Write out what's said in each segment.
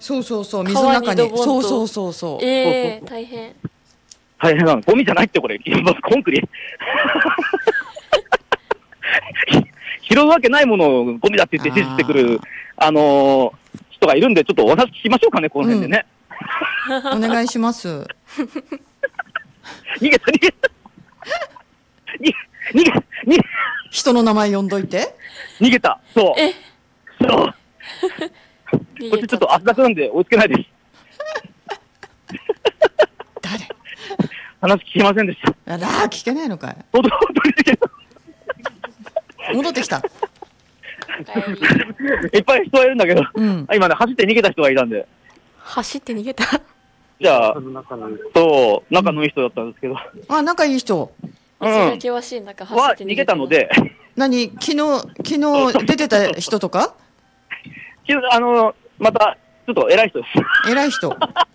そうそうそう、水の中に。 川にドボンとそうそうそうそう。 大変。 大変なの。ゴミじゃないってこれ。コンクリ。拾うわけないものをゴミだって言って指示してくる、人がいるんで、ちょっとお話聞きましょうかね、この辺でね。 お願いします。 逃げた。 人の名前呼んどいて。 逃げた。そう。そう。こっちちょっと汗だくなんで追いつけないです。 誰？ 話聞きませんでした。 あら、聞けないのかい。戻ってきた。 いっぱい人はいるんだけど、 うん今ね、走って逃げた人がいたんで。 走って逃げた。 じゃあ、そう、仲のいい人だったんですけど。 あ、仲いい人。 険しい中走って逃げたので。 何？昨日出てた人とか？ また、ちょっと偉い人です。 偉い人。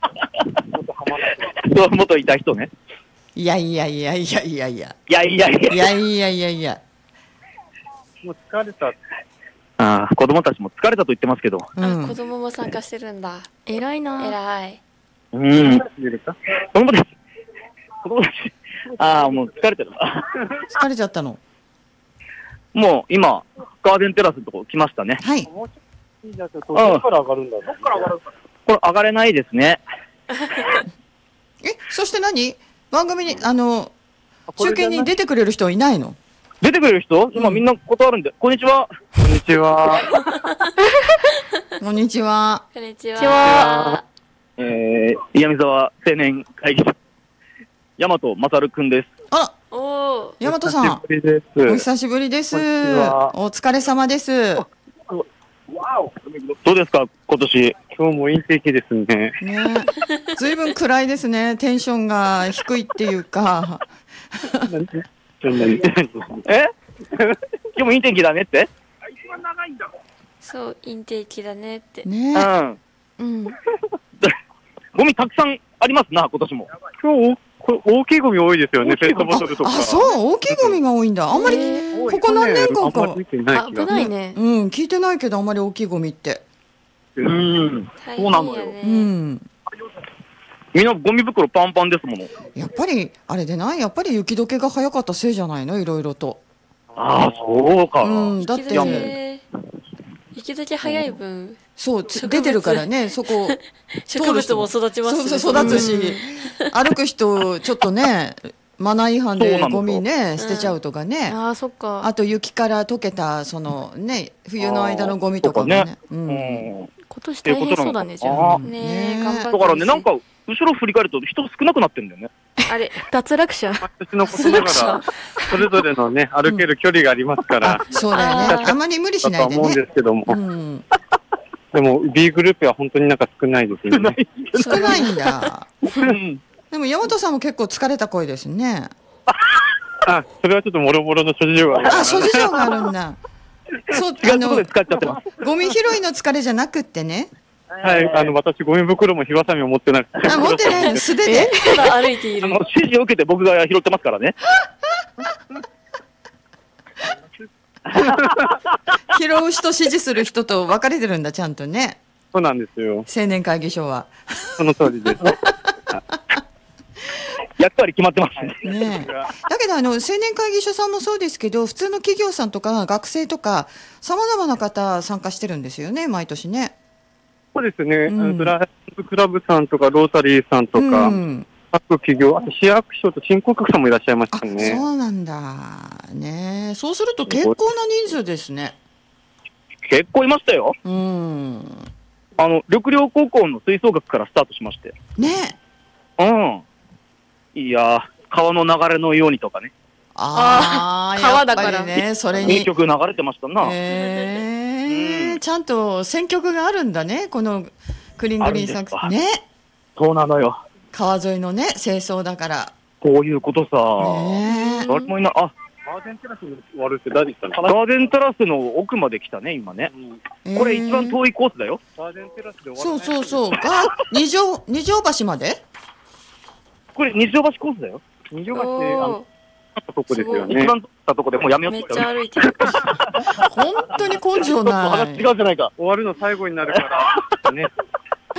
元いた人ね。 いやいやいやいやいやいや。 いやいやいや。 いやいやいやいや。 もう疲れた。ああ、子供たちも疲れたと言ってますけど。 子供も参加してるんだ。偉いな。偉い。 子供たち。ああ、もう疲れてるな。 疲れちゃったの。 もう今、ガーデンテラスのとこ来ましたね。 はい。 どっから上がるんだ。どっから上がるんだ。 これ上がれないですね。 そして何？番組に、中継に出てくれる人はいないの？ 出てくれる人？今みんな断るんで。こんにちは。 こんにちは。 こんにちは。 こんにちは。 岩見沢青年会議所。大和勝くんです。 あ、 大和さん。お久しぶりです。お疲れ様です。 どうですか、今年。 今日もいい天気ですね。 ずいぶん暗いですね。テンションが低いっていうか。 今日もいい天気だねって？ そう、いい天気だねって。 ね。 うん。 ゴミたくさんありますな、今年も。 今日、大きいゴミ多いですよね、ペットボトルとか。 あ、そう、大きいゴミが多いんだ。あんまり、ここ何年間か。 危ないね。 聞いてないけど、あんまり大きいゴミって。 そうなのよ。みんなゴミ袋パンパンですもの。 やっぱり、あれでない？やっぱり雪解けが早かったせいじゃないの？いろいろと。 ああ、そうか。 だって、 雪解け早い分。 そう、出てるからね、そこ。 植物も育ちますし。そう、育つし、歩く人、ちょっとね、マナー違反でゴミね、捨てちゃうとかね。 ああ、そっか。 あと雪から溶けた、冬の間のゴミとかもね。 今年大変そうだね、じゃあ。ね、頑張って。 だからね、なんか、後ろ振り返ると人少なくなってんだよね。 あれ、脱落者。 私のことながら、それぞれのね、歩ける距離がありますから。 そうだよね。あまり無理しないでね。 思うんですけども。でも B グループは本当になんか少ないですね。 少ないんだ。でも山本さんも結構疲れた声ですね。 あ、それはちょっともろもろの諸事情がある。 あ、諸事情があるんだ。そう、ゴミ拾いの疲れじゃなくってね。 はい、私ゴミ袋も火ばさみを持ってなくて。 あ、持ってないの、素手で。 ただ歩いている。 指示を受けて僕が拾ってますからね。 拾う人、指示する人と分かれてるんだ、ちゃんとね。 そうなんですよ。 青年会議所は。 その通りです。 役割決まってますね。だけど青年会議所さんもそうですけど、普通の企業さんとか学生とかさまざまな方参加してるんですよね、毎年ね。 そうですね。ブライアンズクラブさんとかロータリーさんとか、各企業、あと市役所と振興局さんもいらっしゃいましたね。 そうなんだね。そうすると結構な人数ですね。 結構いましたよ。緑陵高校の吹奏楽からスタートしまして。 ね。 いや川の流れのようにとかね。 川だからね。それに。 名曲流れてましたな。 ちゃんと選曲があるんだね、このクリングリーンサックスね。 そうなのよ。 川沿いのね、清掃だから。 こういうことさ。誰もいない。あ、 ガーデンテラスの悪って誰でしたね。 ガーデンテラスの奥まで来たね、今ね。これ一番遠いコースだよ。 ガーデンテラスでそうそうそう。二条橋まで？ これ二条橋コースだよ。 二条橋ってとこですよね。 一番取ったとこでもうやめようってめっちゃ歩いてる。 本当に根性ない。 話違うじゃないか。 終わるの最後になるからね。